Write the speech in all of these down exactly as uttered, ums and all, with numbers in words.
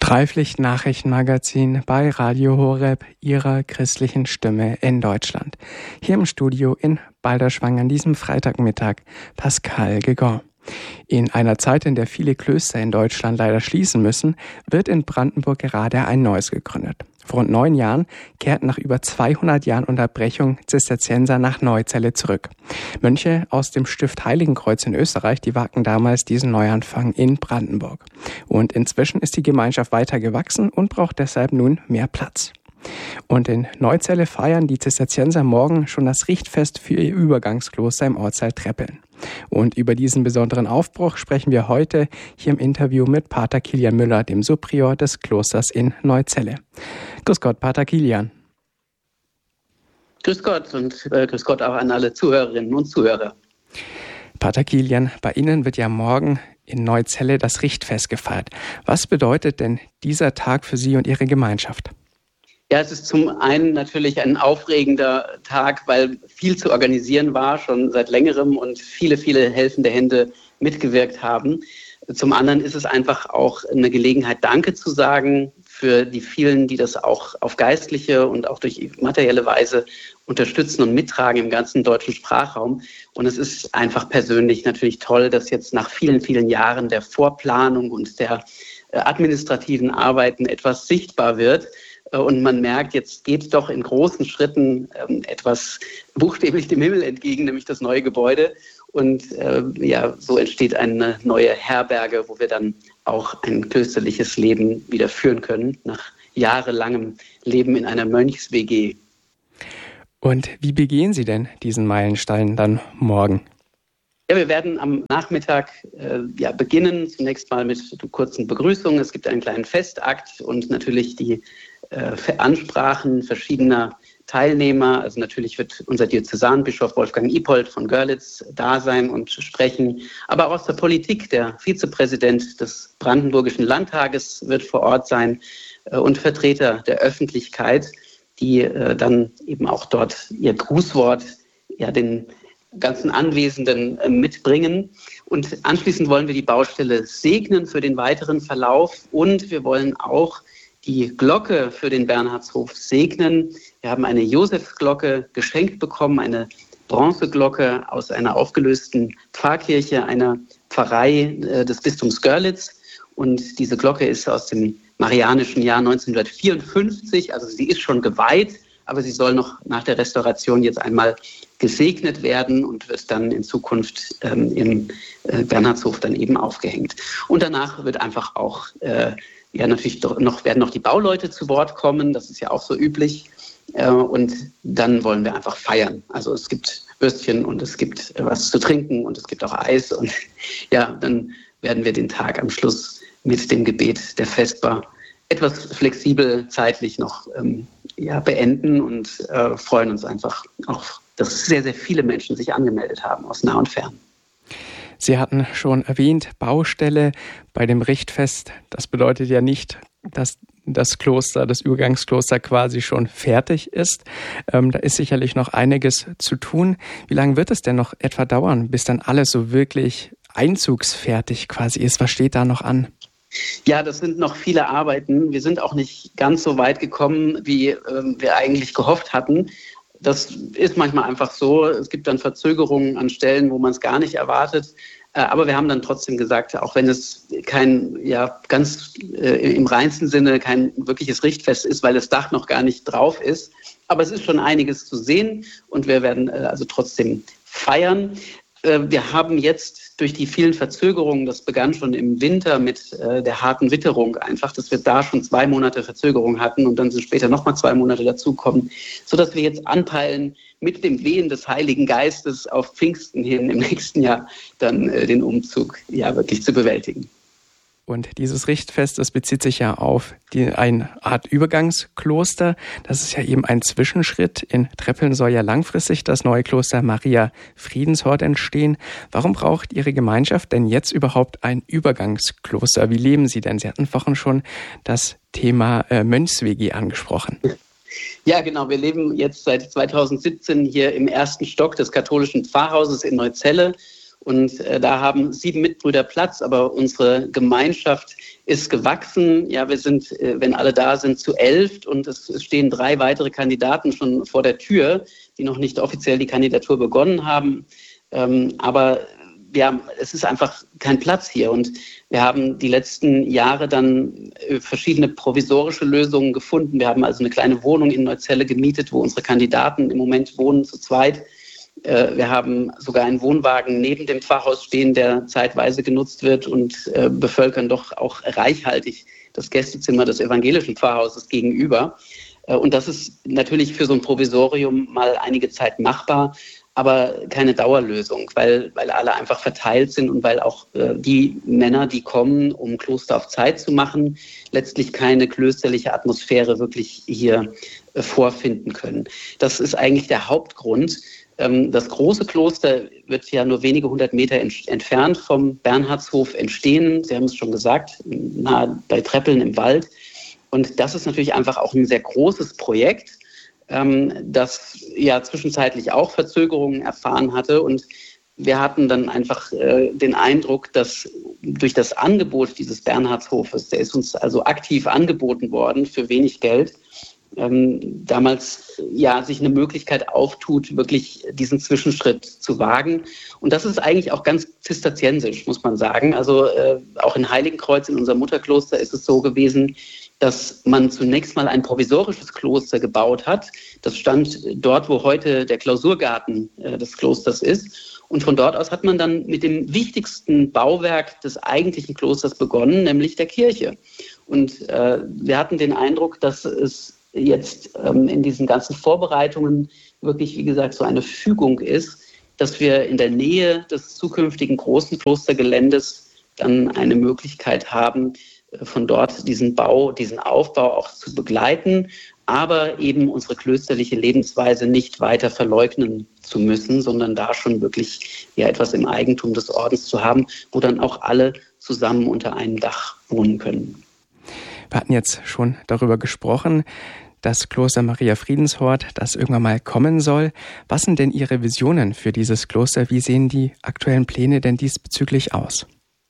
Dreipflicht-Nachrichtenmagazin bei Radio Horeb, Ihrer christlichen Stimme in Deutschland. Hier im Studio in Balderschwang an diesem Freitagmittag Pascal Gegon. In einer Zeit, in der viele Klöster in Deutschland leider schließen müssen, wird in Brandenburg gerade ein neues gegründet. Vor rund neun Jahren kehrten nach über zweihundert Jahren Unterbrechung Zisterzienser nach Neuzelle zurück. Mönche aus dem Stift Heiligenkreuz in Österreich, die wagten damals diesen Neuanfang in Brandenburg. Und inzwischen ist die Gemeinschaft weiter gewachsen und braucht deshalb nun mehr Platz. Und in Neuzelle feiern die Zisterzienser morgen schon das Richtfest für ihr Übergangskloster im Ortsteil Treppeln. Und über diesen besonderen Aufbruch sprechen wir heute hier im Interview mit Pater Kilian Müller, dem Subprior des Klosters in Neuzelle. Grüß Gott, Pater Kilian. Grüß Gott und äh, grüß Gott auch an alle Zuhörerinnen und Zuhörer. Pater Kilian, bei Ihnen wird ja morgen in Neuzelle das Richtfest gefeiert. Was bedeutet denn dieser Tag für Sie und Ihre Gemeinschaft? Ja, es ist zum einen natürlich ein aufregender Tag, weil viel zu organisieren war, schon seit längerem und viele, viele helfende Hände mitgewirkt haben. Zum anderen ist es einfach auch eine Gelegenheit, Danke zu sagen für die vielen, die das auch auf geistliche und auch durch materielle Weise unterstützen und mittragen im ganzen deutschen Sprachraum. Und es ist einfach persönlich natürlich toll, dass jetzt nach vielen, vielen Jahren der Vorplanung und der administrativen Arbeiten etwas sichtbar wird. Und man merkt, jetzt geht doch in großen Schritten ähm, etwas buchstäblich dem Himmel entgegen, nämlich das neue Gebäude. Und äh, ja, so entsteht eine neue Herberge, wo wir dann auch ein klösterliches Leben wieder führen können, nach jahrelangem Leben in einer Mönchs-W G. Und wie begehen Sie denn diesen Meilenstein dann morgen? Ja, wir werden am Nachmittag äh, ja, beginnen, zunächst mal mit einer kurzen Begrüßung. Es gibt einen kleinen Festakt und natürlich die äh, Ansprachen verschiedener Teilnehmer. Also natürlich wird unser Diözesanbischof Wolfgang Ippold von Görlitz da sein und sprechen. Aber auch aus der Politik, der Vizepräsident des Brandenburgischen Landtages wird vor Ort sein äh, und Vertreter der Öffentlichkeit, die äh, dann eben auch dort ihr Grußwort ja den ganzen Anwesenden äh, mitbringen. Und anschließend wollen wir die Baustelle segnen für den weiteren Verlauf und wir wollen auch die Glocke für den Bernhardshof segnen. Wir haben eine Josefsglocke geschenkt bekommen, eine Bronzeglocke aus einer aufgelösten Pfarrkirche, einer Pfarrei äh, des Bistums Görlitz. Und diese Glocke ist aus dem marianischen Jahr neunzehnhundertvierundfünfzig, also sie ist schon geweiht, aber sie soll noch nach der Restauration jetzt einmal gesegnet werden und wird dann in Zukunft ähm, im äh, Bernhardshof dann eben aufgehängt. Und danach wird einfach auch, äh, ja natürlich doch noch, werden noch die Bauleute zu Wort kommen, das ist ja auch so üblich. Äh, und dann wollen wir einfach feiern. Also es gibt Würstchen und es gibt was zu trinken und es gibt auch Eis. Und ja, dann werden wir den Tag am Schluss mit dem Gebet der Vesper etwas flexibel zeitlich noch ähm, ja, beenden und äh, freuen uns einfach auch, dass sehr, sehr viele Menschen sich angemeldet haben aus nah und fern. Sie hatten schon erwähnt, Baustelle bei dem Richtfest. Das bedeutet ja nicht, dass das Kloster, das Übergangskloster quasi schon fertig ist. Ähm, da ist sicherlich noch einiges zu tun. Wie lange wird es denn noch etwa dauern, bis dann alles so wirklich einzugsfertig quasi ist? Was steht da noch an? Ja, das sind noch viele Arbeiten. Wir sind auch nicht ganz so weit gekommen, wie ähm, wir eigentlich gehofft hatten. Das ist manchmal einfach so. Es gibt dann Verzögerungen an Stellen, wo man es gar nicht erwartet. Äh, aber wir haben dann trotzdem gesagt, auch wenn es kein, ja, ganz äh, im reinsten Sinne kein wirkliches Richtfest ist, weil das Dach noch gar nicht drauf ist. Aber es ist schon einiges zu sehen und wir werden äh, also trotzdem feiern. Wir haben jetzt durch die vielen Verzögerungen, das begann schon im Winter mit äh, der harten Witterung einfach, dass wir da schon zwei Monate Verzögerung hatten und dann sind später nochmal zwei Monate dazukommen, sodass wir jetzt anpeilen, mit dem Wehen des Heiligen Geistes auf Pfingsten hin im nächsten Jahr dann äh, den Umzug ja wirklich zu bewältigen. Und dieses Richtfest, das bezieht sich ja auf die, eine Art Übergangskloster. Das ist ja eben ein Zwischenschritt. In Treppeln soll ja langfristig das neue Kloster Maria Friedenshort entstehen. Warum braucht Ihre Gemeinschaft denn jetzt überhaupt ein Übergangskloster? Wie leben Sie denn? Sie hatten vorhin schon das Thema äh, Mönchs-W G angesprochen. Ja, genau. Wir leben jetzt seit zweitausendsiebzehn hier im ersten Stock des katholischen Pfarrhauses in Neuzelle. Und äh, da haben sieben Mitbrüder Platz, aber unsere Gemeinschaft ist gewachsen. Ja, wir sind, äh, wenn alle da sind, zu elf und es, es stehen drei weitere Kandidaten schon vor der Tür, die noch nicht offiziell die Kandidatur begonnen haben. Ähm, aber ja, es ist einfach kein Platz hier. Und wir haben die letzten Jahre dann verschiedene provisorische Lösungen gefunden. Wir haben also eine kleine Wohnung in Neuzelle gemietet, wo unsere Kandidaten im Moment wohnen, zu zweit. Wir haben sogar einen Wohnwagen neben dem Pfarrhaus stehen, der zeitweise genutzt wird und bevölkern doch auch reichhaltig das Gästezimmer des evangelischen Pfarrhauses gegenüber. Und das ist natürlich für so ein Provisorium mal einige Zeit machbar, aber keine Dauerlösung, weil, weil alle einfach verteilt sind und weil auch äh, die Männer, die kommen, um Kloster auf Zeit zu machen, letztlich keine klösterliche Atmosphäre wirklich hier äh, vorfinden können. Das ist eigentlich der Hauptgrund. Ähm, das große Kloster wird ja nur wenige hundert Meter ent- entfernt vom Bernhardshof entstehen. Sie haben es schon gesagt, nahe bei Treppeln im Wald. Und das ist natürlich einfach auch ein sehr großes Projekt, das ja zwischenzeitlich auch Verzögerungen erfahren hatte. Und wir hatten dann einfach äh, den Eindruck, dass durch das Angebot dieses Bernhardshofes, der ist uns also aktiv angeboten worden für wenig Geld, ähm, damals ja sich eine Möglichkeit auftut, wirklich diesen Zwischenschritt zu wagen. Und das ist eigentlich auch ganz zisterziensisch, muss man sagen. Also äh, auch in Heiligenkreuz, in unserem Mutterkloster, ist es so gewesen, dass man zunächst mal ein provisorisches Kloster gebaut hat. Das stand dort, wo heute der Klausurgarten äh, des Klosters ist. Und von dort aus hat man dann mit dem wichtigsten Bauwerk des eigentlichen Klosters begonnen, nämlich der Kirche. Und äh, wir hatten den Eindruck, dass es jetzt ähm, in diesen ganzen Vorbereitungen wirklich, wie gesagt, so eine Fügung ist, dass wir in der Nähe des zukünftigen großen Klostergeländes dann eine Möglichkeit haben, von dort diesen Bau, diesen Aufbau auch zu begleiten, aber eben unsere klösterliche Lebensweise nicht weiter verleugnen zu müssen, sondern da schon wirklich ja etwas im Eigentum des Ordens zu haben, wo dann auch alle zusammen unter einem Dach wohnen können. Wir hatten jetzt schon darüber gesprochen, das Kloster Maria Friedenshort, das irgendwann mal kommen soll. Was sind denn Ihre Visionen für dieses Kloster? Wie sehen die aktuellen Pläne denn diesbezüglich aus?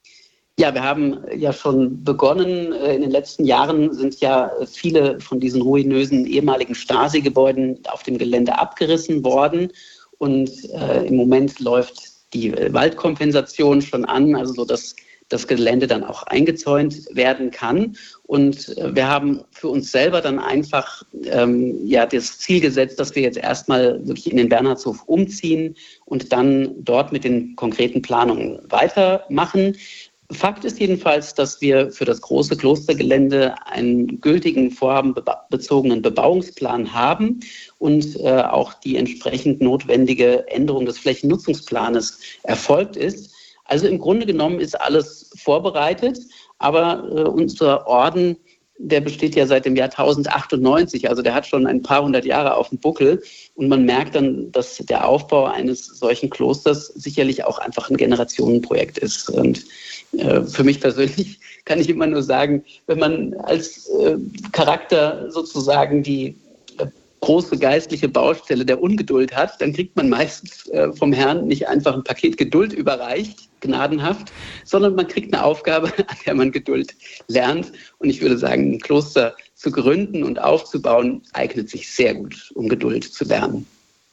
Ja, wir haben ja schon begonnen. In den letzten Jahren sind ja viele von diesen ruinösen ehemaligen Stasi-Gebäuden auf dem Gelände abgerissen worden. Und äh, im Moment läuft die Waldkompensation schon an, also so, dass das Gelände dann auch eingezäunt werden kann. Und äh, wir haben für uns selber dann einfach ähm, ja, das Ziel gesetzt, dass wir jetzt erstmal wirklich in den Bernhardshof umziehen und dann dort mit den konkreten Planungen weitermachen. Fakt ist jedenfalls, dass wir für das große Klostergelände einen gültigen vorhabenbezogenen Bebauungsplan haben und äh, auch die entsprechend notwendige Änderung des Flächennutzungsplanes erfolgt ist. Also im Grunde genommen ist alles vorbereitet, aber äh, unser Orden, der besteht ja seit dem Jahr tausendachthundertachtundneunzig, also der hat schon ein paar hundert Jahre auf dem Buckel und man merkt dann, dass der Aufbau eines solchen Klosters sicherlich auch einfach ein Generationenprojekt ist. Und äh, für mich persönlich kann ich immer nur sagen, wenn man als äh, Charakter sozusagen die äh, große geistliche Baustelle der Ungeduld hat, dann kriegt man meistens äh, vom Herrn nicht einfach ein Paket Geduld überreicht, gnadenhaft, sondern man kriegt eine Aufgabe, an der man Geduld lernt. Und ich würde sagen, ein Kloster zu gründen und aufzubauen, eignet sich sehr gut, um Geduld zu lernen.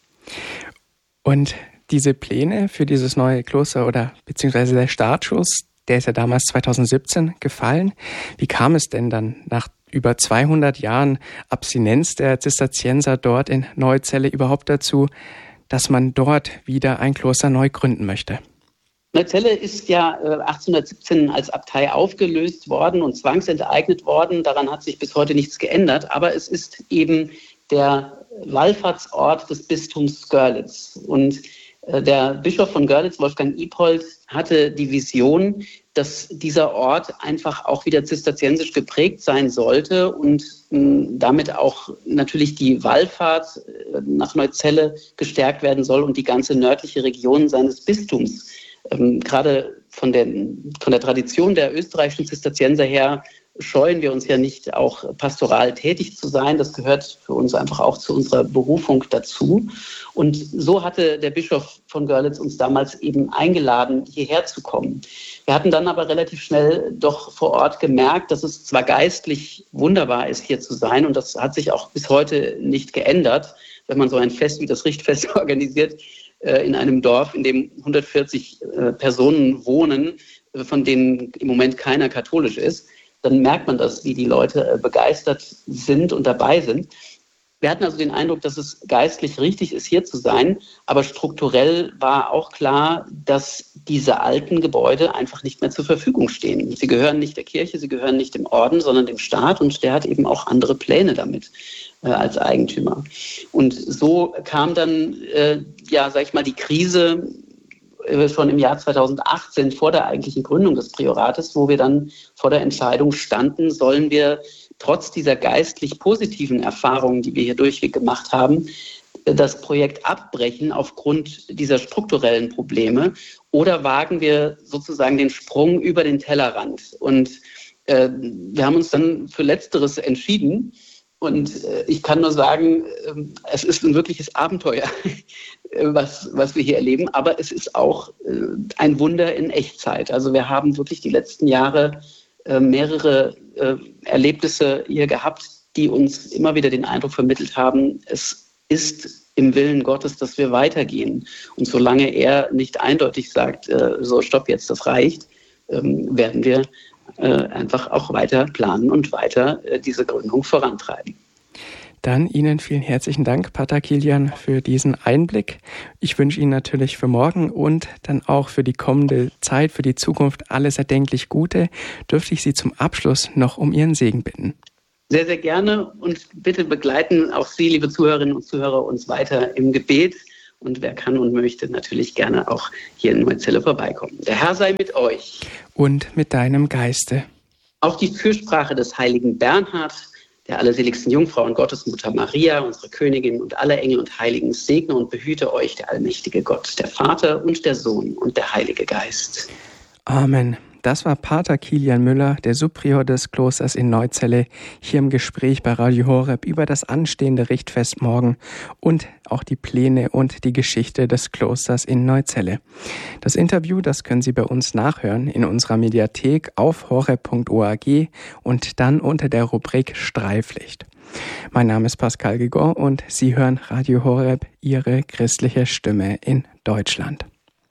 Und diese Pläne für dieses neue Kloster oder beziehungsweise der Startschuss, der ist ja damals zweitausendsiebzehn gefallen. Wie kam es denn dann nach über zweihundert Jahren Abstinenz der Zisterzienser dort in Neuzelle überhaupt dazu, dass man dort wieder ein Kloster neu gründen möchte? Neuzelle ist ja achtzehnhundertsiebzehn als Abtei aufgelöst worden und zwangsenteignet worden. Daran hat sich bis heute nichts geändert. Aber es ist eben der Wallfahrtsort des Bistums Görlitz. Und der Bischof von Görlitz, Wolfgang Ippold, hatte die Vision, dass dieser Ort einfach auch wieder zisterziensisch geprägt sein sollte und mh, damit auch natürlich die Wallfahrt nach Neuzelle gestärkt werden soll und die ganze nördliche Region seines Bistums. Ähm, gerade von der, von der Tradition der österreichischen Zisterzienser her scheuen wir uns ja nicht, auch pastoral tätig zu sein. Das gehört für uns einfach auch zu unserer Berufung dazu. Und so hatte der Bischof von Görlitz uns damals eben eingeladen, hierher zu kommen. Wir hatten dann aber relativ schnell doch vor Ort gemerkt, dass es zwar geistlich wunderbar ist, hier zu sein, und das hat sich auch bis heute nicht geändert, wenn man so ein Fest wie das Richtfest organisiert, in einem Dorf, in dem hundertvierzig Personen wohnen, von denen im Moment keiner katholisch ist, dann merkt man das, wie die Leute begeistert sind und dabei sind. Wir hatten also den Eindruck, dass es geistlich richtig ist, hier zu sein, aber strukturell war auch klar, dass diese alten Gebäude einfach nicht mehr zur Verfügung stehen. Sie gehören nicht der Kirche, sie gehören nicht dem Orden, sondern dem Staat, und der hat eben auch andere Pläne damit äh, als Eigentümer. Und so kam dann, äh, ja, sag ich mal, die Krise äh, schon im Jahr zweitausendachtzehn vor der eigentlichen Gründung des Priorates, wo wir dann vor der Entscheidung standen, sollen wir trotz dieser geistlich positiven Erfahrungen, die wir hier durchweg gemacht haben, das Projekt abbrechen aufgrund dieser strukturellen Probleme, oder wagen wir sozusagen den Sprung über den Tellerrand? Und äh, wir haben uns dann für Letzteres entschieden. Und äh, ich kann nur sagen, äh, es ist ein wirkliches Abenteuer, äh, was, was wir hier erleben. Aber es ist auch äh, ein Wunder in Echtzeit. Also wir haben wirklich die letzten Jahre mehrere äh, Erlebnisse hier gehabt, die uns immer wieder den Eindruck vermittelt haben, es ist im Willen Gottes, dass wir weitergehen. Und solange er nicht eindeutig sagt, äh, so stopp jetzt, das reicht, ähm, werden wir äh, einfach auch weiter planen und weiter äh, diese Gründung vorantreiben. Dann Ihnen vielen herzlichen Dank, Pater Kilian, für diesen Einblick. Ich wünsche Ihnen natürlich für morgen und dann auch für die kommende Zeit, für die Zukunft alles erdenklich Gute. Dürfte ich Sie zum Abschluss noch um Ihren Segen bitten? Sehr, sehr gerne, und bitte begleiten auch Sie, liebe Zuhörerinnen und Zuhörer, uns weiter im Gebet. Und wer kann und möchte, natürlich gerne auch hier in Neuzelle vorbeikommen. Der Herr sei mit euch. Und mit deinem Geiste. Auch die Fürsprache des heiligen Bernhard, der allerseligsten Jungfrau und Gottesmutter Maria, unsere Königin, und aller Engel und Heiligen, segne und behüte euch der allmächtige Gott, der Vater und der Sohn und der Heilige Geist. Amen. Das war Pater Kilian Müller, der Subprior des Klosters in Neuzelle, hier im Gespräch bei Radio Horeb über das anstehende Richtfest morgen und auch die Pläne und die Geschichte des Klosters in Neuzelle. Das Interview, das können Sie bei uns nachhören in unserer Mediathek auf horeb punkt org und dann unter der Rubrik Streiflicht. Mein Name ist Pascal Gegon und Sie hören Radio Horeb, Ihre christliche Stimme in Deutschland.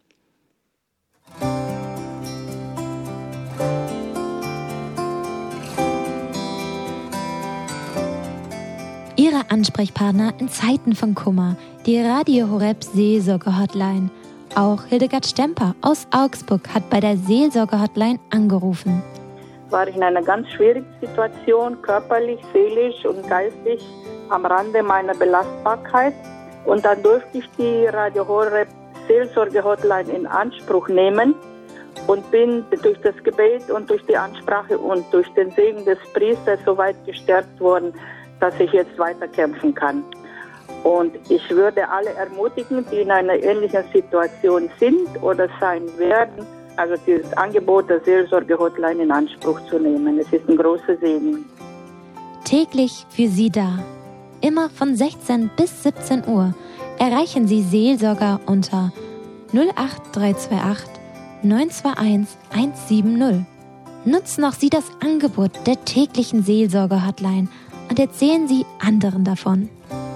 Ihre Ansprechpartner in Zeiten von Kummer, die Radio Horeb Seelsorge-Hotline. Auch Hildegard Stemper aus Augsburg hat bei der Seelsorge-Hotline angerufen. War ich in einer ganz schwierigen Situation, körperlich, seelisch und geistig, am Rande meiner Belastbarkeit. Und dann durfte ich die Radio Horeb Seelsorge-Hotline in Anspruch nehmen und bin durch das Gebet und durch die Ansprache und durch den Segen des Priesters so weit gestärkt worden, dass ich jetzt weiterkämpfen kann. Und ich würde alle ermutigen, die in einer ähnlichen Situation sind oder sein werden, also dieses Angebot der Seelsorge-Hotline in Anspruch zu nehmen. Es ist ein großer Segen. Täglich für Sie da. Immer von sechzehn bis siebzehn Uhr erreichen Sie Seelsorger unter null acht drei zwei acht neun zwei eins eins sieben null. Nutzen auch Sie das Angebot der täglichen Seelsorge-Hotline und erzählen Sie anderen davon.